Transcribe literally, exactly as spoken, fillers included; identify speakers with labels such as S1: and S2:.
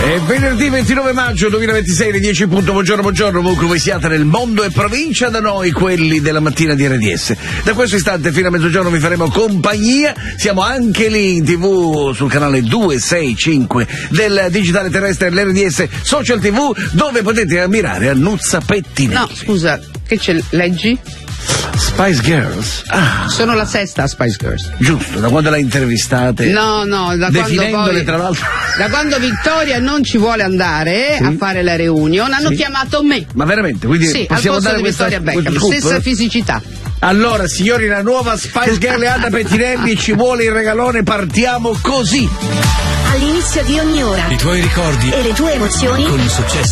S1: È venerdì ventinove maggio duemilaventisei, alle dieci punto. Buongiorno, buongiorno, ovunque voi siate nel mondo e provincia, da noi quelli della mattina di R D S. Da questo istante fino a mezzogiorno vi faremo compagnia. Siamo anche lì in tv sul canale duecentosessantacinque del digitale terrestre, l'R D S Social T V, dove potete ammirare Annuzza Pettinelli.
S2: No, scusa, che c'è? Leggi?
S1: Spice Girls. Ah.
S2: Sono la sesta Spice Girls.
S1: Giusto, da quando la intervistate?
S2: No, no, da
S1: definendole
S2: quando poi,
S1: tra l'altro.
S2: Da quando Vittoria non ci vuole andare sì. a fare la reunion, hanno sì. chiamato me.
S1: Ma veramente? Quindi
S2: sì,
S1: possiamo
S2: al posto
S1: dare
S2: di
S1: questa,
S2: Vittoria Beckham, stessa fisicità.
S1: Allora, signori, la nuova Spice Girl Anna Pettinelli ci vuole il regalone, partiamo così.
S3: All'inizio di ogni ora
S4: i tuoi ricordi
S3: e le tue emozioni
S4: con il successo